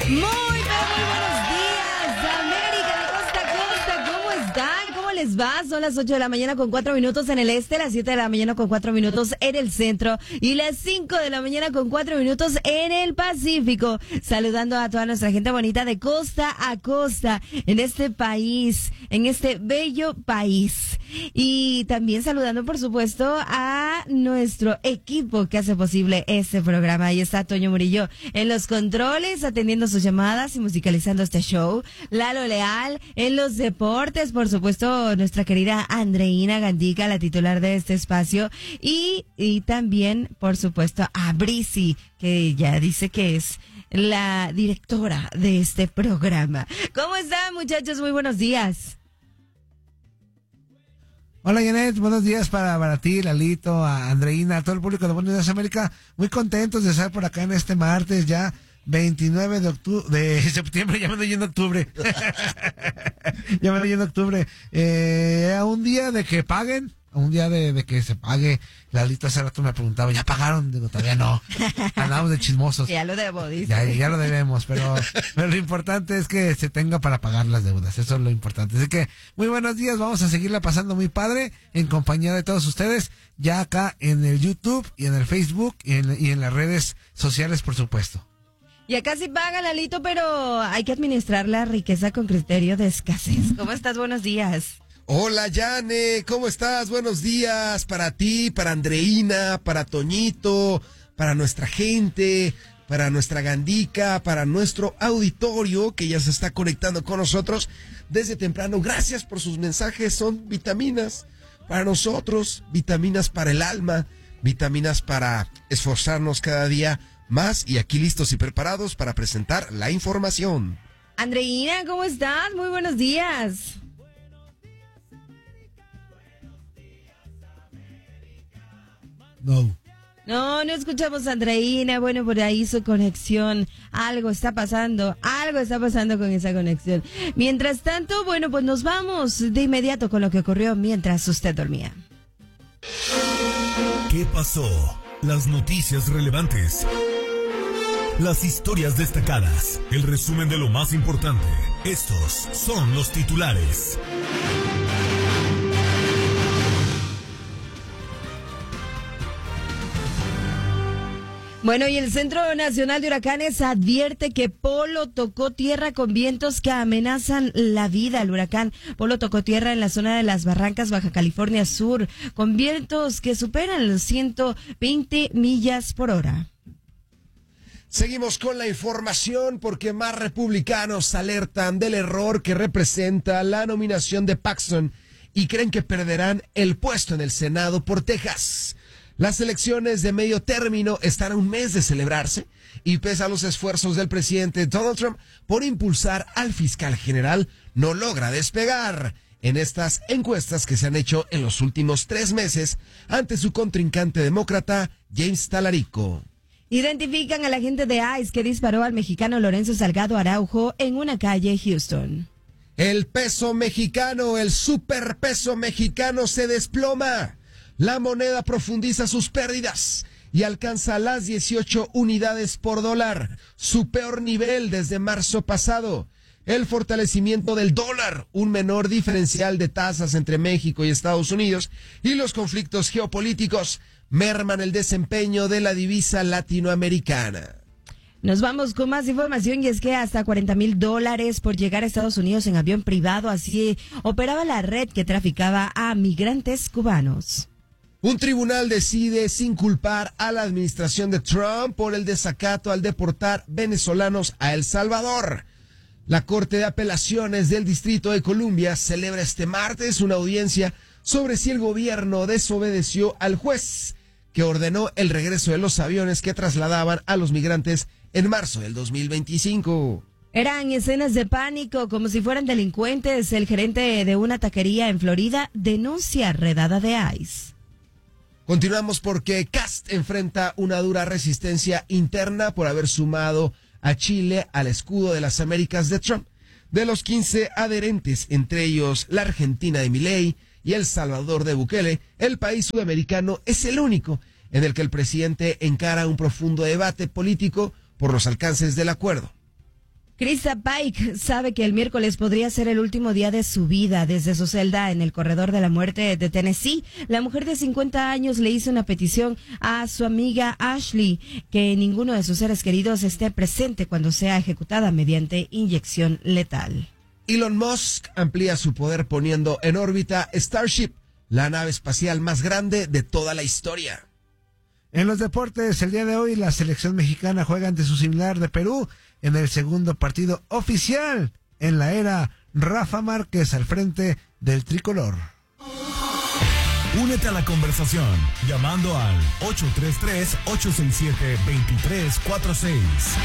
Muy buenos días, América de costa a costa. ¿Cómo están? ¿Cómo les va? Son las 8 de la mañana con 4 minutos en el este, las 7 de la mañana con 4 minutos en el centro y las 5 de la mañana con 4 minutos en el Pacífico. Saludando a toda nuestra gente bonita de costa a costa en este país, en este bello país. Y también saludando, por supuesto, a nuestro equipo que hace posible este programa. Ahí está Toño Murillo en los controles, atendiendo sus llamadas y musicalizando este show. Lalo Leal en los deportes, por supuesto, nuestra querida Andreina Gandica, la titular de este espacio. Y también, por supuesto, a Brisi, que ya dice que es la directora de este programa. ¿Cómo están, muchachos? Muy buenos días. Hola Janet, buenos días para ti, Lalito, a Andreina, a todo el público de Buenos Días América. Muy contentos de estar por acá en este martes ya 29 de septiembre, ya me ando yendo a octubre. Ya me ando yendo a octubre. A un día de que paguen, a un día de que se pague. Lalito hace rato me preguntaba, ¿ya pagaron? Digo, todavía no. Andamos de chismosos. Ya lo debo, dice. Ya lo debemos, pero lo importante es que se tenga para pagar las deudas. Eso es lo importante. Así que, muy buenos días. Vamos a seguirla pasando muy padre en compañía de todos ustedes. Ya acá en el YouTube y en el Facebook y en las redes sociales, por supuesto. Y acá sí paga, Lalito, pero hay que administrar la riqueza con criterio de escasez. ¿Cómo estás? Buenos días. Hola, Yane, ¿cómo estás? Buenos días para ti, para Andreina, para Toñito, para nuestra gente, para nuestra Gandica, para nuestro auditorio que ya se está conectando con nosotros desde temprano. Gracias por sus mensajes, son vitaminas para nosotros, vitaminas para el alma, vitaminas para esforzarnos cada día más y aquí listos y preparados para presentar la información. Andreina, ¿cómo estás? Muy buenos días. No escuchamos a Andreina. Bueno, por ahí su conexión. Algo está pasando con esa conexión. Mientras tanto, bueno, pues nos vamos de inmediato con lo que ocurrió mientras usted dormía. ¿Qué pasó? Las noticias relevantes. Las historias destacadas. El resumen de lo más importante. Estos son los titulares. Bueno, y el Centro Nacional de Huracanes advierte que Polo tocó tierra con vientos que amenazan la vida. El huracán Polo tocó tierra en la zona de Las Barrancas, Baja California Sur, con vientos que superan los 120 millas por hora. Seguimos con la información porque más republicanos alertan del error que representa la nominación de Paxton y creen que perderán el puesto en el Senado por Texas. Las elecciones de medio término están a un mes de celebrarse y pese a los esfuerzos del presidente Donald Trump por impulsar al fiscal general, no logra despegar en estas encuestas que se han hecho en los últimos 3 meses ante su contrincante demócrata James Talarico. Identifican al agente de ICE que disparó al mexicano Lorenzo Salgado Araujo en una calle Houston. El peso mexicano, el superpeso mexicano se desploma. La moneda profundiza sus pérdidas y alcanza las 18 unidades por dólar, su peor nivel desde marzo pasado. El fortalecimiento del dólar, un menor diferencial de tasas entre México y Estados Unidos y los conflictos geopolíticos merman el desempeño de la divisa latinoamericana. Nos vamos con más información y es que hasta $40,000 por llegar a Estados Unidos en avión privado, así operaba la red que traficaba a migrantes cubanos. Un tribunal decide sin culpar a la administración de Trump por el desacato al deportar venezolanos a El Salvador. La Corte de Apelaciones del Distrito de Columbia celebra este martes una audiencia sobre si el gobierno desobedeció al juez que ordenó el regreso de los aviones que trasladaban a los migrantes en marzo del 2025. Eran escenas de pánico, como si fueran delincuentes. El gerente de una taquería en Florida denuncia redada de ICE. Continuamos porque Kast enfrenta una dura resistencia interna por haber sumado a Chile al escudo de las Américas de Trump. De los 15 adherentes, entre ellos la Argentina de Milei y El Salvador de Bukele, el país sudamericano es el único en el que el presidente encara un profundo debate político por los alcances del acuerdo. Krista Pike sabe que el miércoles podría ser el último día de su vida. Desde su celda en el corredor de la muerte de Tennessee, la mujer de 50 años le hizo una petición a su amiga Ashley que ninguno de sus seres queridos esté presente cuando sea ejecutada mediante inyección letal. Elon Musk amplía su poder poniendo en órbita Starship, la nave espacial más grande de toda la historia. En los deportes, el día de hoy la selección mexicana juega ante su similar de Perú en el segundo partido oficial en la era Rafa Márquez al frente del tricolor. Únete a la conversación llamando al 833-867-2346.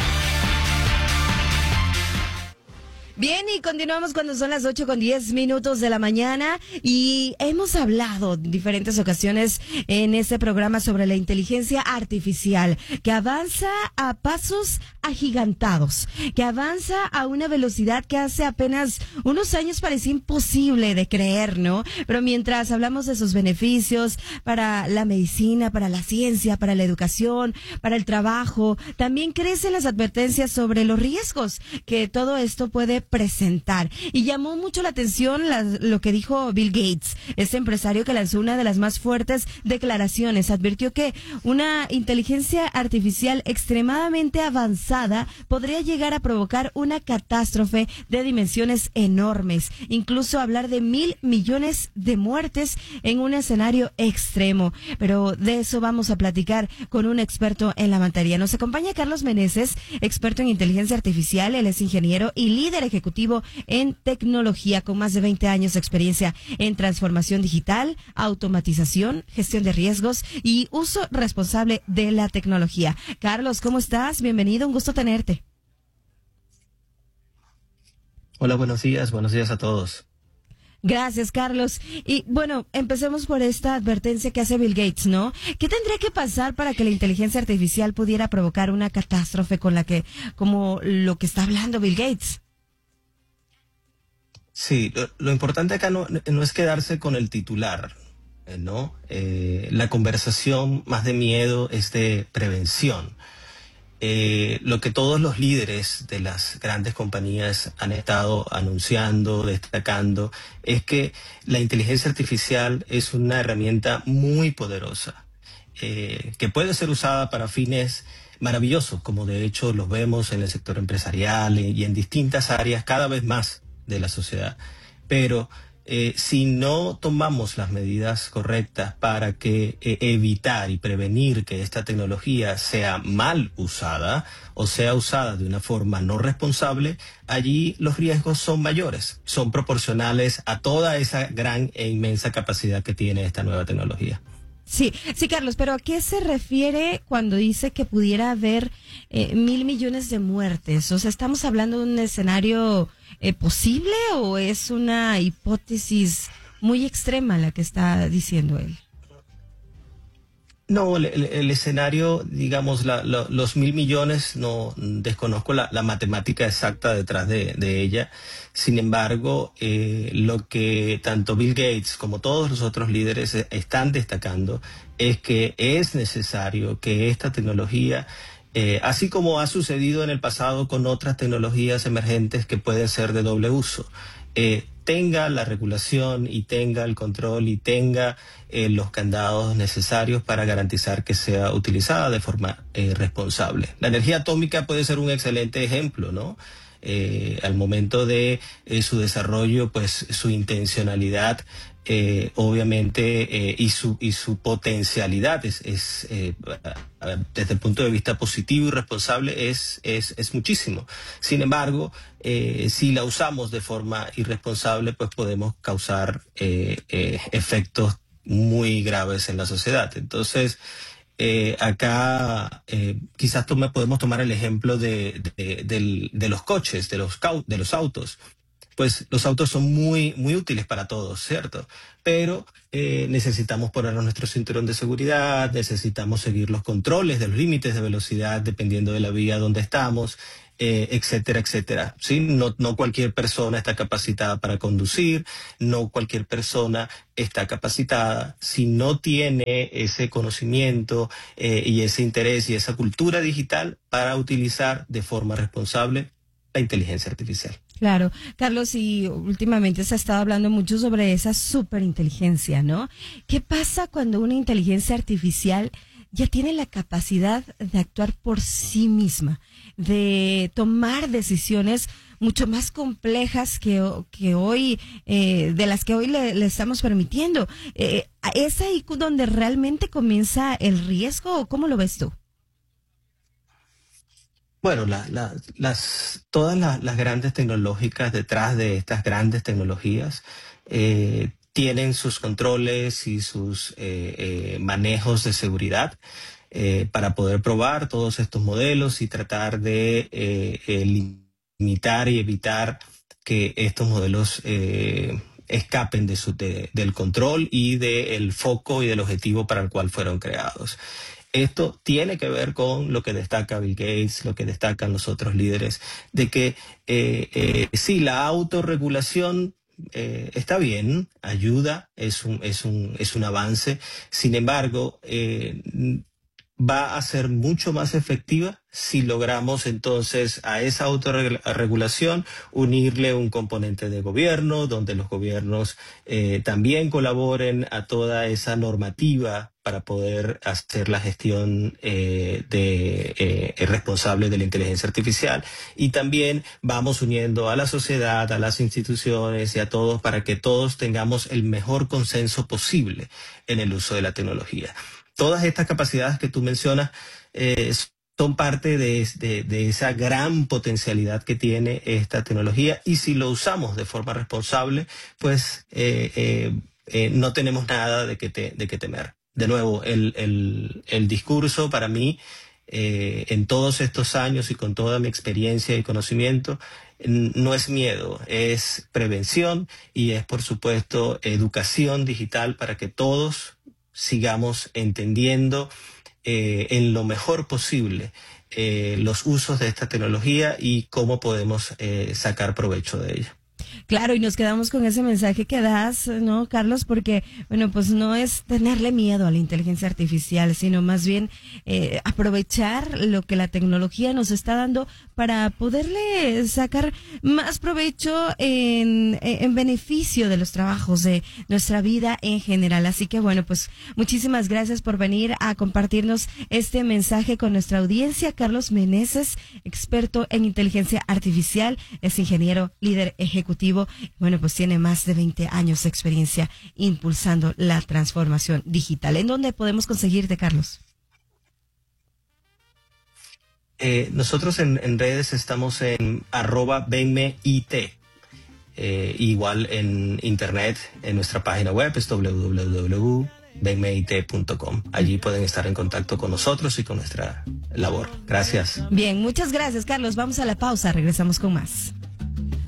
Bien, y continuamos cuando son las 8:10 de la mañana y hemos hablado en diferentes ocasiones en este programa sobre la inteligencia artificial que avanza a pasos agigantados, que avanza a una velocidad que hace apenas unos años parecía imposible de creer, ¿no? Pero mientras hablamos de sus beneficios para la medicina, para la ciencia, para la educación, para el trabajo, también crecen las advertencias sobre los riesgos que todo esto puede presentar. Y llamó mucho la atención lo que dijo Bill Gates, este empresario que lanzó una de las más fuertes declaraciones. Advirtió que una inteligencia artificial extremadamente avanzada podría llegar a provocar una catástrofe de dimensiones enormes, incluso hablar de 1.000 millones de muertes en un escenario extremo. Pero de eso vamos a platicar con un experto en la materia. Nos acompaña Carlos Meneses, experto en inteligencia artificial. Él es ingeniero y líder ejecutivo en tecnología con más de 20 años de experiencia en transformación digital, automatización, gestión de riesgos y uso responsable de la tecnología. Carlos, ¿cómo estás? Bienvenido, un gusto tenerte. Hola, buenos días a todos. Gracias, Carlos. Y bueno, empecemos por esta advertencia que hace Bill Gates, ¿no? ¿Qué tendría que pasar para que la inteligencia artificial pudiera provocar una catástrofe como lo que está hablando Bill Gates? Sí, lo importante acá no es quedarse con el titular, ¿no? La conversación más de miedo es de prevención. Lo que todos los líderes de las grandes compañías han estado anunciando, destacando, es que la inteligencia artificial es una herramienta muy poderosa, que puede ser usada para fines maravillosos, como de hecho los vemos en el sector empresarial y en distintas áreas cada vez más de la sociedad. Pero si no tomamos las medidas correctas para evitar y prevenir que esta tecnología sea mal usada o sea usada de una forma no responsable, allí los riesgos son mayores, son proporcionales a toda esa gran e inmensa capacidad que tiene esta nueva tecnología. Sí, Carlos, pero ¿a qué se refiere cuando dice que pudiera haber 1.000 millones de muertes? O sea, ¿estamos hablando de un escenario posible o es una hipótesis muy extrema la que está diciendo él? No, el escenario, digamos, los 1.000 millones, no desconozco la matemática exacta detrás de ella. Sin embargo, lo que tanto Bill Gates como todos los otros líderes están destacando es que es necesario que esta tecnología, así como ha sucedido en el pasado con otras tecnologías emergentes que pueden ser de doble uso, tenga la regulación y tenga el control y tenga los candados necesarios para garantizar que sea utilizada de forma responsable. La energía atómica puede ser un excelente ejemplo, ¿no? Al momento de su desarrollo, pues su intencionalidad obviamente y su potencialidad desde el punto de vista positivo y responsable es muchísimo. Sin embargo, si la usamos de forma irresponsable, pues podemos causar efectos muy graves en la sociedad. Entonces, acá quizás podemos tomar el ejemplo de los coches, de los autos. Pues los autos son muy, muy útiles para todos, ¿cierto? Pero necesitamos ponernos nuestro cinturón de seguridad, necesitamos seguir los controles de los límites de velocidad dependiendo de la vía donde estamos, etcétera, etcétera. ¿Sí? No cualquier persona está capacitada para conducir, no cualquier persona está capacitada si no tiene ese conocimiento y ese interés y esa cultura digital para utilizar de forma responsable la inteligencia artificial. Claro, Carlos, y últimamente se ha estado hablando mucho sobre esa superinteligencia, ¿no? ¿Qué pasa cuando una inteligencia artificial ya tiene la capacidad de actuar por sí misma, de tomar decisiones mucho más complejas que hoy, de las que hoy le estamos permitiendo? ¿Es ahí donde realmente comienza el riesgo o cómo lo ves tú? Bueno, todas las grandes tecnológicas, detrás de estas grandes tecnologías, tienen sus controles y sus manejos de seguridad para poder probar todos estos modelos y tratar de limitar y evitar que estos modelos escapen del control y del foco y del objetivo para el cual fueron creados. Esto tiene que ver con lo que destaca Bill Gates, lo que destacan los otros líderes, de que sí, la autorregulación está bien, ayuda, es un avance. Sin embargo, va a ser mucho más efectiva si logramos entonces a esa autorregulación unirle un componente de gobierno, donde los gobiernos también colaboren a toda esa normativa para poder hacer la gestión responsable de la inteligencia artificial. Y también vamos uniendo a la sociedad, a las instituciones y a todos para que todos tengamos el mejor consenso posible en el uso de la tecnología. Todas estas capacidades que tú mencionas son parte de esa gran potencialidad que tiene esta tecnología, y si lo usamos de forma responsable, pues no tenemos nada de qué temer. De nuevo, el discurso para mí, en todos estos años y con toda mi experiencia y conocimiento, no es miedo, es prevención y es, por supuesto, educación digital para que todos sigamos entendiendo en lo mejor posible los usos de esta tecnología y cómo podemos sacar provecho de ella. Claro, y nos quedamos con ese mensaje que das, ¿no, Carlos? Porque, bueno, pues no es tenerle miedo a la inteligencia artificial, sino más bien aprovechar lo que la tecnología nos está dando para poderle sacar más provecho en beneficio de los trabajos de nuestra vida en general. Así que, bueno, pues muchísimas gracias por venir a compartirnos este mensaje con nuestra audiencia. Carlos Meneses, experto en inteligencia artificial, es ingeniero, líder ejecutivo. Bueno, pues tiene más de 20 años de experiencia impulsando la transformación digital. ¿En dónde podemos conseguirte, Carlos? Nosotros en redes estamos en @venmeit. Igual en internet, en nuestra página web es www.venmeit.com. Allí pueden estar en contacto con nosotros y con nuestra labor. Gracias. Bien, muchas gracias, Carlos. Vamos a la pausa, regresamos con más.